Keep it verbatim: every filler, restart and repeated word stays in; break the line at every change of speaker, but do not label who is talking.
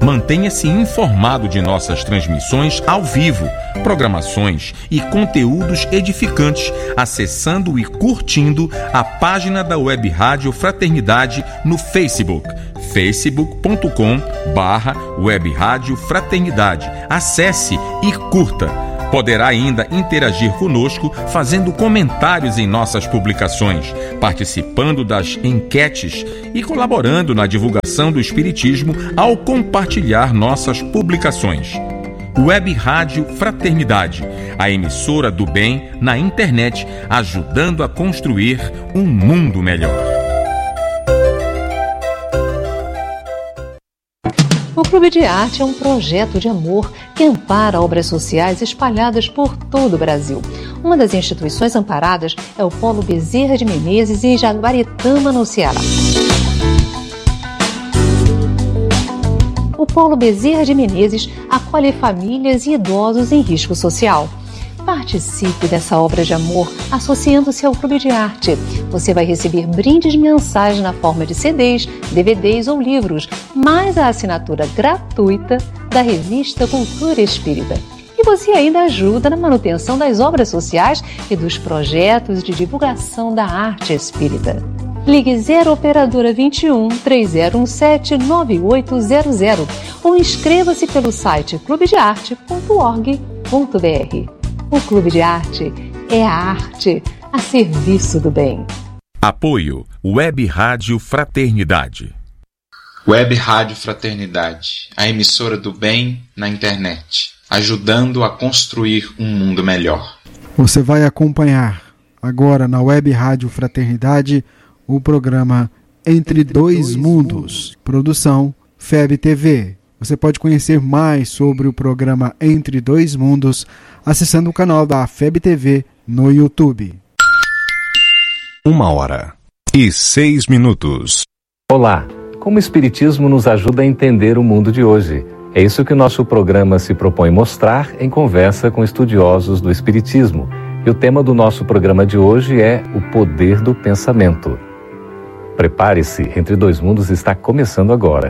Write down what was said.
Mantenha-se informado de nossas transmissões ao vivo, programações e conteúdos edificantes, acessando e curtindo a página da Web Rádio Fraternidade no Facebook, facebook ponto com barra Web Rádio Fraternidade. Acesse e curta. Poderá ainda interagir conosco fazendo comentários em nossas publicações, participando das enquetes e colaborando na divulgação do Espiritismo ao compartilhar nossas publicações. Web Rádio Fraternidade, a emissora do bem na internet, ajudando a construir um mundo melhor.
O Clube de Arte é um projeto de amor que ampara obras sociais espalhadas por todo o Brasil. Uma das instituições amparadas é o Polo Bezerra de Menezes, em Jaguaretama, no Ceará. O Polo Bezerra de Menezes acolhe famílias e idosos em risco social. Participe dessa obra de amor associando-se ao Clube de Arte. Você vai receber brindes mensais na forma de C Ds, D V Ds ou livros, mais a assinatura gratuita da revista Cultura Espírita. E você ainda ajuda na manutenção das obras sociais e dos projetos de divulgação da arte espírita. Ligue zero operadora vinte e um, três zero um sete, nove oito zero zero ou inscreva-se pelo site clube de arte ponto org ponto br. O Clube de Arte é a arte a serviço do bem.
Apoio Web Rádio Fraternidade.
Web Rádio Fraternidade, a emissora do bem na internet, ajudando a construir um mundo melhor.
Você vai acompanhar agora na Web Rádio Fraternidade o programa Entre Dois Mundos, produção F E B T V. Você pode conhecer mais sobre o programa Entre Dois Mundos acessando o canal da F E B T V no YouTube.
Uma hora e seis minutos.
Olá, como o Espiritismo nos ajuda a entender o mundo de hoje? É isso que o nosso programa se propõe mostrar em conversa com estudiosos do Espiritismo. E o tema do nosso programa de hoje é o poder do pensamento. Prepare-se, Entre Dois Mundos está começando agora.